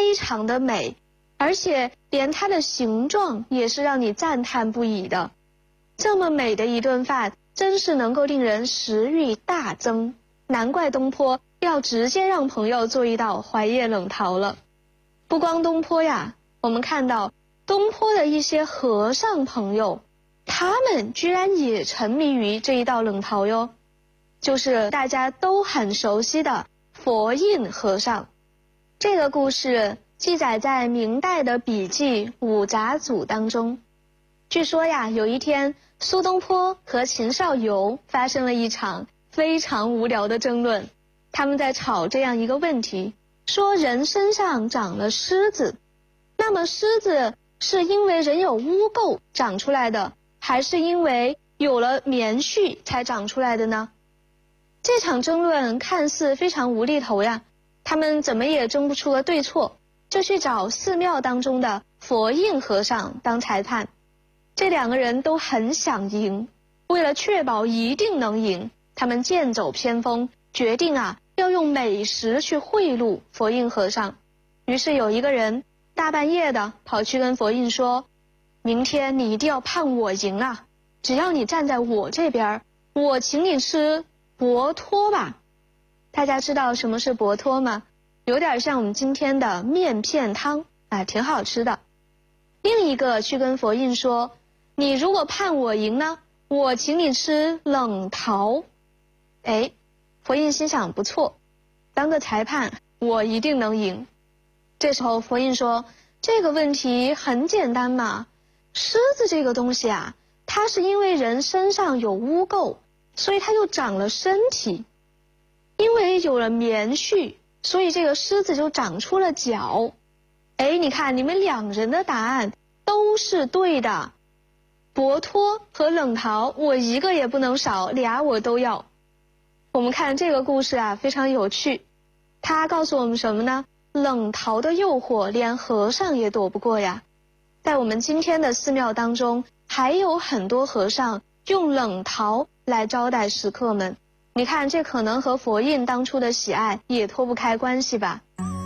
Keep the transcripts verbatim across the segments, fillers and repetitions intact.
非常的美，而且连它的形状也是让你赞叹不已的。这么美的一顿饭，真是能够令人食欲大增，难怪东坡要直接让朋友做一道槐叶冷桃了。不光东坡呀，我们看到东坡的一些和尚朋友，他们居然也沉迷于这一道冷桃哟，就是大家都很熟悉的佛印和尚。这个故事记载在明代的笔记《五杂组》当中。据说呀，有一天苏东坡和秦少游发生了一场非常无聊的争论。他们在吵这样一个问题，说人身上长了虱子，那么虱子是因为人有污垢长出来的，还是因为有了棉絮才长出来的呢？这场争论看似非常无厘头呀，他们怎么也争不出个对错，就去找寺庙当中的佛印和尚当裁判。这两个人都很想赢，为了确保一定能赢，他们剑走偏锋，决定啊要用美食去贿赂佛印和尚。于是有一个人大半夜的跑去跟佛印说，明天你一定要判我赢啊，只要你站在我这边，我请你吃薄托吧。大家知道什么是薄托吗？有点像我们今天的面片汤啊，挺好吃的。另一个去跟佛印说，你如果判我赢呢，我请你吃冷桃。哎，佛印心想不错，当个裁判我一定能赢。这时候佛印说，这个问题很简单嘛，虱子这个东西啊，它是因为人身上有污垢，所以它就长了身体，因为有了棉絮，所以这个虱子就长出了脚。哎，你看你们两人的答案都是对的，薄托和冷桃我一个也不能少，俩我都要。我们看这个故事啊，非常有趣，它告诉我们什么呢？冷桃的诱惑连和尚也躲不过呀。在我们今天的寺庙当中，还有很多和尚用冷桃来招待食客们。你看，这可能和佛印当初的喜爱也脱不开关系吧。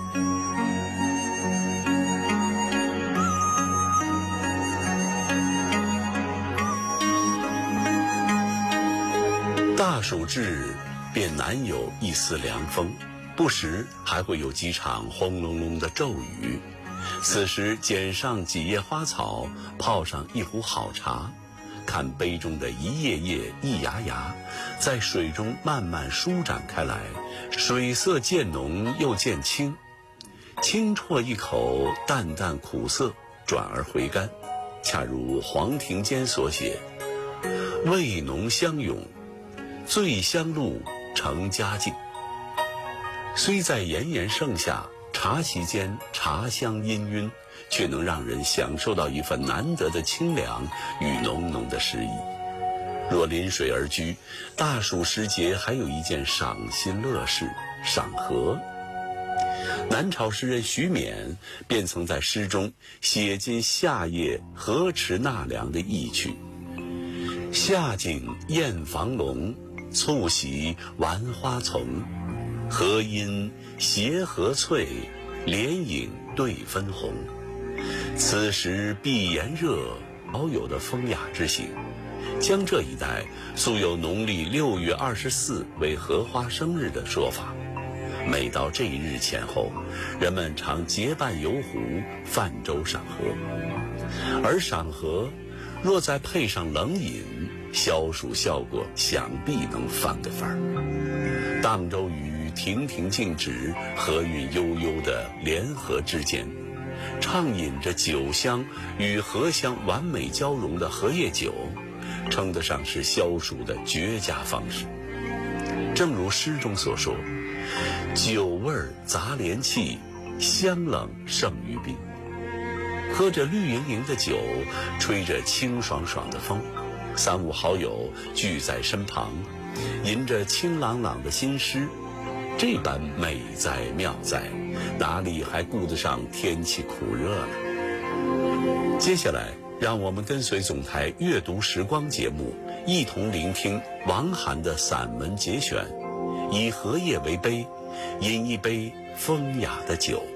大暑至，便难有一丝凉风，不时还会有几场轰隆隆的骤雨。此时捡上几叶花草，泡上一壶好茶，看杯中的一叶叶一芽芽在水中慢慢舒展开来，水色渐浓又渐清，清啜一口，淡淡苦涩转而回甘，恰如黄庭坚所写，味浓香涌，醉香露成佳境。虽在炎炎盛夏，茶席间茶香氤氲，却能让人享受到一份难得的清凉与浓浓的诗意。若临水而居，大暑时节还有一件赏心乐事，赏荷。南朝诗人徐勉便曾在诗中写尽夏夜荷池纳凉的意趣。夏景燕房笼，促袭玩花丛，荷音斜荷翠，莲影对分红。此时必炎热，少有的风雅之行。江浙一带素有农历六月二十四为荷花生日的说法，每到这一日前后，人们常结伴游湖泛舟赏荷。而赏荷若再配上冷饮，消暑效果想必能翻个番儿。荡舟于亭亭静止、荷韵悠悠的莲荷之间，畅饮着酒香与荷香完美交融的荷叶酒，称得上是消暑的绝佳方式。正如诗中所说，酒味杂莲气，香冷胜于冰。喝着绿莹莹的酒，吹着清爽爽的风，三五好友聚在身旁，吟着清朗朗的新诗，这般美在妙在，哪里还顾得上天气苦热了？接下来让我们跟随总台阅读时光节目，一同聆听王涵的散文节选，以荷叶为杯，饮一杯风雅的酒。